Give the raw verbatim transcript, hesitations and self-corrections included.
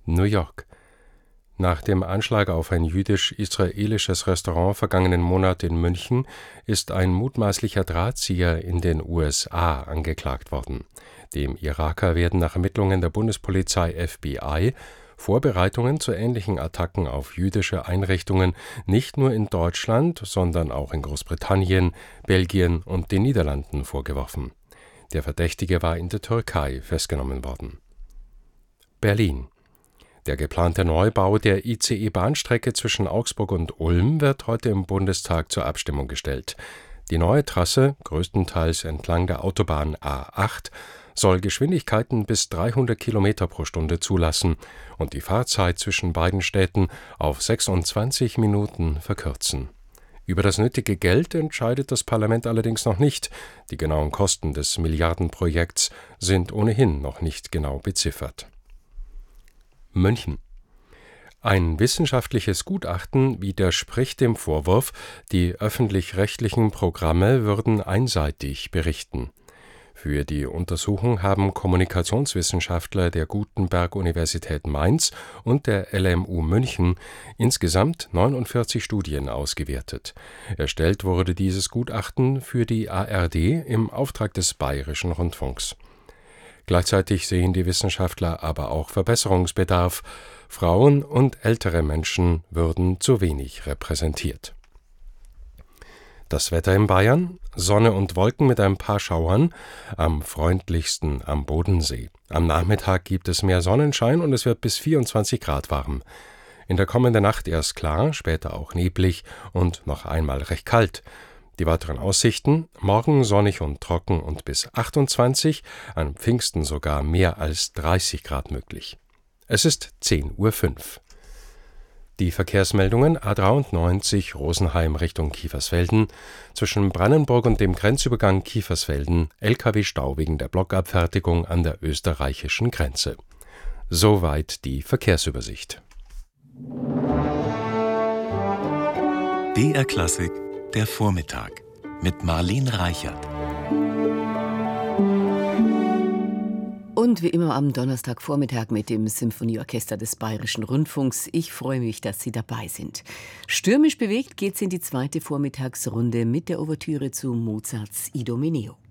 New York. Nach dem Anschlag auf ein jüdisch-israelisches Restaurant vergangenen Monat in München ist ein mutmaßlicher Drahtzieher in den U S A angeklagt worden. Dem Iraker werden nach Ermittlungen der Bundespolizei F B I Vorbereitungen zu ähnlichen Attacken auf jüdische Einrichtungen nicht nur in Deutschland, sondern auch in Großbritannien, Belgien und den Niederlanden vorgeworfen. Der Verdächtige war in der Türkei festgenommen worden. Berlin. Der geplante Neubau der I C E-Bahnstrecke zwischen Augsburg und Ulm wird heute im Bundestag zur Abstimmung gestellt. Die neue Trasse, größtenteils entlang der Autobahn A acht, soll Geschwindigkeiten bis dreihundert Kilometer pro Stunde zulassen und die Fahrzeit zwischen beiden Städten auf sechsundzwanzig Minuten verkürzen. Über das nötige Geld entscheidet das Parlament allerdings noch nicht. Die genauen Kosten des Milliardenprojekts sind ohnehin noch nicht genau beziffert. München. Ein wissenschaftliches Gutachten widerspricht dem Vorwurf, die öffentlich-rechtlichen Programme würden einseitig berichten. Für die Untersuchung haben Kommunikationswissenschaftler der Gutenberg-Universität Mainz und der L M U München insgesamt neunundvierzig Studien ausgewertet. Erstellt wurde dieses Gutachten für die A R D im Auftrag des Bayerischen Rundfunks. Gleichzeitig sehen die Wissenschaftler aber auch Verbesserungsbedarf. Frauen und ältere Menschen würden zu wenig repräsentiert. Das Wetter in Bayern: Sonne und Wolken mit ein paar Schauern, am freundlichsten am Bodensee. Am Nachmittag gibt es mehr Sonnenschein und es wird bis vierundzwanzig Grad warm. In der kommenden Nacht erst klar, später auch neblig und noch einmal recht kalt. Die weiteren Aussichten: morgen sonnig und trocken und bis achtundzwanzig, an Pfingsten sogar mehr als dreißig Grad möglich. Es ist zehn Uhr fünf. Die Verkehrsmeldungen: A dreiundneunzig Rosenheim Richtung Kiefersfelden. Zwischen Brannenburg und dem Grenzübergang Kiefersfelden L K W-Stau wegen der Blockabfertigung an der österreichischen Grenze. Soweit die Verkehrsübersicht. B R Klassik, der Vormittag mit Marlene Reichert. Und wie immer am Donnerstagvormittag mit dem Symphonieorchester des Bayerischen Rundfunks. Ich freue mich, dass Sie dabei sind. Stürmisch bewegt geht's in die zweite Vormittagsrunde mit der Ouvertüre zu Mozarts Idomeneo.